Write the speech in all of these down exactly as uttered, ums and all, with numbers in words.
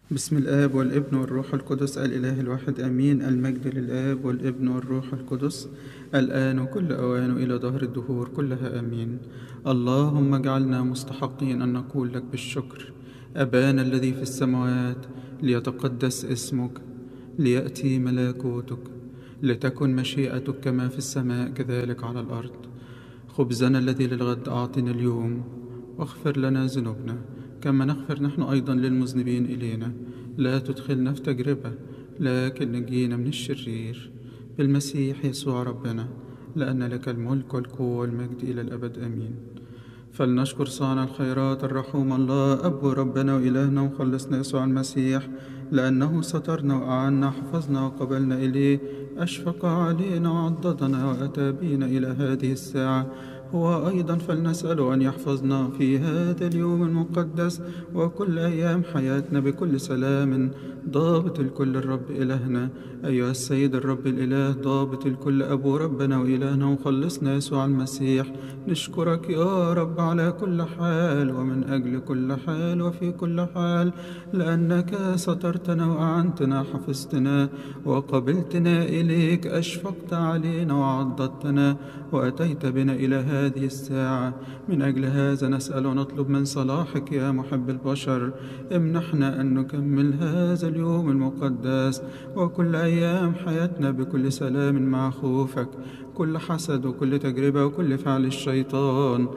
بسم الآب والابن والروح القدس الإله الواحد آمين. المجد للآب والابن والروح القدس الآن وكل أوان إلى دهر الدهور كلها آمين. اللهم اجعلنا مستحقين أن نقول لك بالشكر: أبانا الذي في السماوات، ليتقدس اسمك، ليأتي ملكوتك، لتكن مشيئتك كما في السماء كذلك على الأرض. خبزنا الذي للغد أعطنا اليوم، واغفر لنا ذنوبنا كما نغفر نحن أيضا للمذنبين إلينا، لا تدخلنا في تجربة لكن نجينا من الشرير، بالمسيح يسوع ربنا، لأن لك الملك والقوة والمجد إلى الأبد آمين. فلنشكر صانع الخيرات الرحوم الله أب ربنا وإلهنا ومخلصنا يسوع المسيح، لأنه سترنا وأعنا حفظنا وقبلنا إليه، أشفق علينا وعضدنا وأتى بنا إلى هذه الساعة. هو أيضا فلنسأله أن يحفظنا في هذا اليوم المقدس وكل أيام حياتنا بكل سلام، ضابط الكل الرب إلهنا. أيها السيد الرب الإله ضابط الكل أبو ربنا وإلهنا ومخلصنا يسوع المسيح، نشكرك يا رب على كل حال ومن أجل كل حال وفي كل حال، لأنك سترتنا وأعنتنا، حفظتنا وقبلتنا إليك، أشفقت علينا وعضدتنا وأتيت بنا إلى هذه الساعة. من أجل هذا نسأل ونطلب من صلاحك يا محب البشر، امنحنا أن نكمل هذا اليوم المقدس وكل أيام حياتنا بكل سلام مع خوفك، كل حسد وكل تجربة وكل فعل الشيطان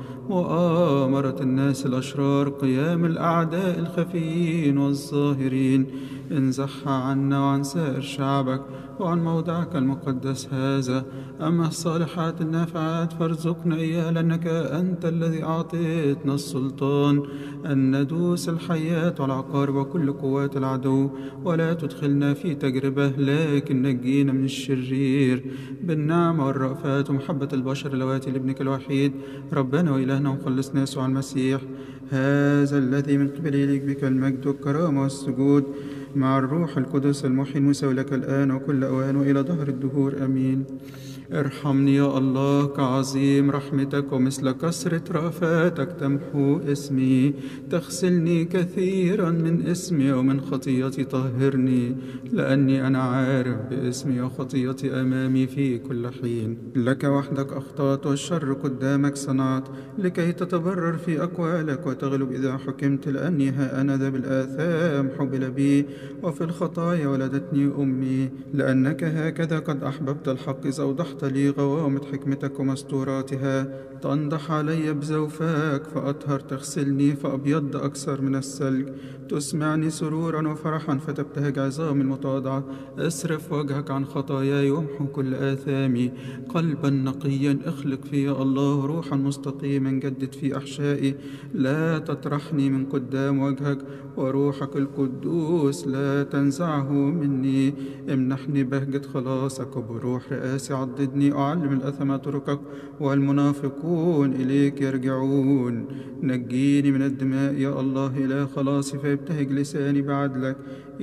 وآمرة الناس الأشرار، قيام الأعداء الخفيين والظاهرين، انزحها عنا وعن سائر شعبك وعن موضعك المقدس هذا. أما الصالحات النافعات فارزقنا إياها، لأنك أنت الذي أعطيتنا السلطان أن ندوس الحيات والعقارب وكل قوات العدو، ولا تدخلنا في تجربة لكن نجينا من الشرير، بالنعمة والرأفات ومحبة البشر اللواتي لابنك الوحيد ربنا وإلهنا ومخلصنا يسوع المسيح، هذا الذي من قبله ليك بك المجد والكرامة والسجود مع الروح القدس المحيي المساوي لك الآن وكل أوان وإلى دهر الدهور آمين. ارحمني يا الله كعظيم رحمتك ومثل كثرة رأفاتك تمحو اسمي، تغسلني كثيرا من اسمي ومن خطيتي طهرني، لأني أنا عارف باسمي وخطيتي أمامي في كل حين. لك وحدك أخطأت والشر قدامك صنعت، لكي تتبرر في أقوالك وتغلب إذا حكمت، لأني ها أنا ذا بالآثام حبل بي وفي الخطايا ولدتني أمي، لأنك هكذا قد أحببت الحق إذ أوضحت لي غوامض حكمتك ومستوراتها، تنضح علي بزوفاك فأطهر، تغسلني فأبيض أكثر من الثلج، تسمعني سرورا وفرحا فتبتهج عظامي المتواضعة. اصرف وجهك عن خطاياي وامحو كل آثامي، قلبا نقيا اخلق في يا الله، روحا مستقيما جدد في أحشائي، لا تطرحني من قدام وجهك، وروحك القدوس لا تنزعه مني. امنحني بهجة خلاصك وبروح رئاسي عضدني، أعلم الأثم طرقك والمنافقون إليك يرجعون. نجيني من الدماء يا الله إله خلاصي، فيبتهج لساني بعدلك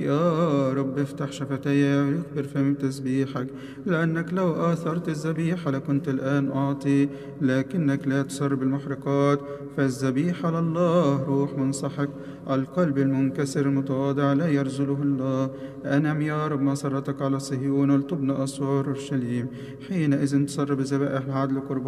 يا رب. افتح شفتي ويخبر فمي بتسبيحك، لأنك لو آثرت الذبيحة لكنت الآن أعطي، لكنك لا تسر بالمحرقات، فالذبيحة لله روح منسحق، القلب المنكسر المتواضع لا يرزله الله. أنم يا رب مسرتك على صهيون ولتبنى أسوار أورشليم، حينئذ تسر بذبائح العدل قربان